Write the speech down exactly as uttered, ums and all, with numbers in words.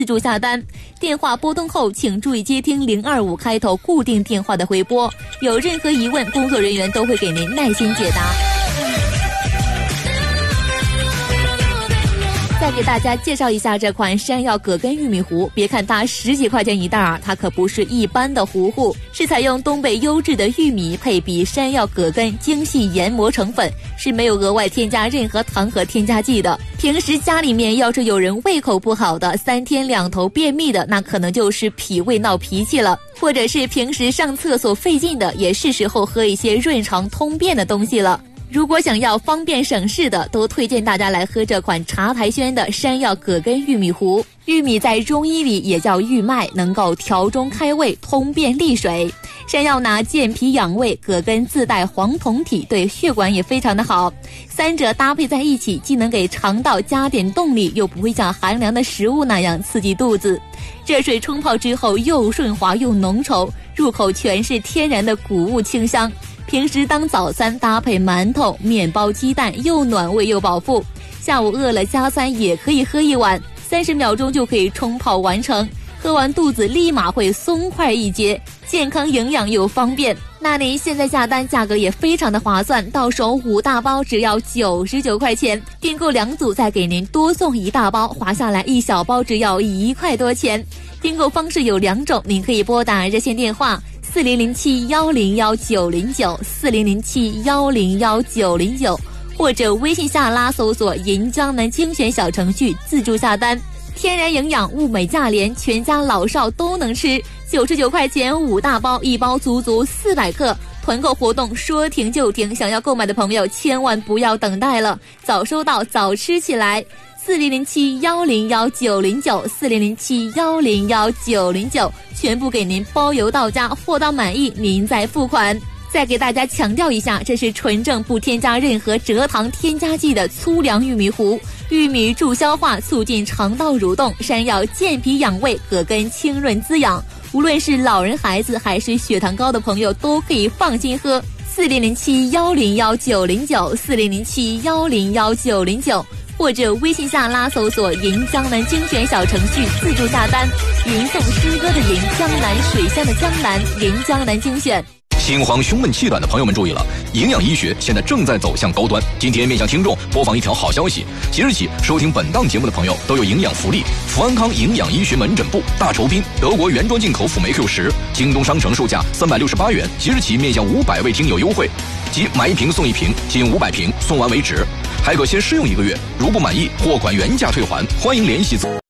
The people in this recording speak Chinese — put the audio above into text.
自助下单。电话拨通后，请注意接听零二五开头固定电话的回拨，有任何疑问，工作人员都会给您耐心解答。再给大家介绍一下这款山药葛根玉米糊，别看它十几块钱一袋啊，它可不是一般的糊糊，是采用东北优质的玉米配比山药葛根精细研磨成粉，是没有额外添加任何糖和添加剂的。平时家里面要是有人胃口不好的，三天两头便秘的，那可能就是脾胃闹脾气了，或者是平时上厕所费劲的，也是时候喝一些润肠通便的东西了。如果想要方便省事的，都推荐大家来喝这款茶台轩的山药葛根玉米糊。玉米在中医里也叫玉麦，能够调中开胃，通便利水。山药拿健脾养胃，葛根自带黄酮体，对血管也非常的好。三者搭配在一起，既能给肠道加点动力，又不会像寒凉的食物那样刺激肚子。热水冲泡之后，又顺滑又浓稠，入口全是天然的谷物清香。平时当早餐搭配馒头、面包、鸡蛋，又暖胃又饱腹。下午饿了加餐也可以喝一碗，三十秒钟就可以冲泡完成。喝完肚子立马会松快一截，健康营养又方便。那您现在下单价格也非常的划算，到手五大包只要九十九块钱，订购两组再给您多送一大包，划下来一小包只要一块多钱。订购方式有两种，您可以拨打热线电话四零零七幺零幺九零九四零零七幺零幺九零九，或者微信下拉搜索银江南精选小程序自助下单。天然营养，物美价廉，全家老少都能吃。九十九块钱五大包，一包足足四百克。团购活动说停就停，想要购买的朋友千万不要等待了，早收到早吃起来。四零零七幺零幺九零九四零零七幺零幺九零九，全部给您包邮到家，货到满意您再付款。再给大家强调一下，这是纯正不添加任何蔗糖添加剂的粗粮玉米糊。玉米助消化，促进肠道蠕动；山药健脾养胃，葛根清润滋养。无论是老人、孩子还是血糖高的朋友，都可以放心喝。四零零七幺零幺九零九四零零七幺零幺九零九，或者微信下拉搜索银江南精选小程序自助下单。吟诵诗歌的吟，江南水乡的江南，银江南精选。 心慌胸闷气短的朋友们注意了，营养医学现在正在走向高端。今天面向听众播放一条好消息，即日起收听本档节目的朋友都有营养福利。福安康营养医学门诊部大酬宾德国原装进口辅酶 Q 十，京东商城售价三百六十八元，即日起面向五百位听友优惠，即买一瓶送一瓶，仅五百瓶，送完为止，还可先试用一个月，如不满意货款原价退还。欢迎联系。